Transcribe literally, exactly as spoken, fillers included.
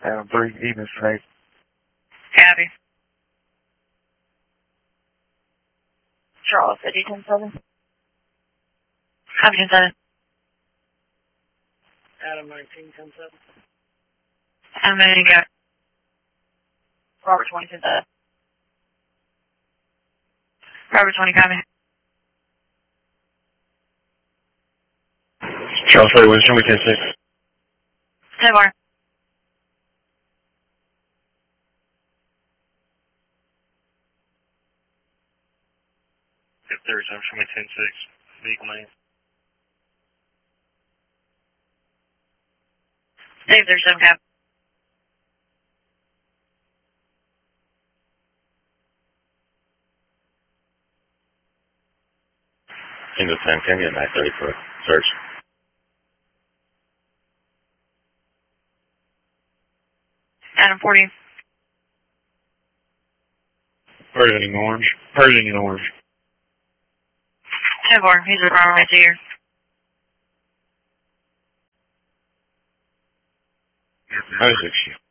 Adam three, evening snake. Abby. Charles, City ten seven. Copy ten seven. Adam nineteen, ten seven. Adam nineteen, got it. Robert twenty, ten seven. Robert twenty, copy. Charles Freddy, Williams, show me ten six. ten bar. Yep, there is. Show me ten six. Vehicle name. Dave, there's seven, cap. Single ten, can you get nine thirty for search? Adam forty. Pershing in orange. Pershing in orange. ten bar, he's a wrong right here. How is it?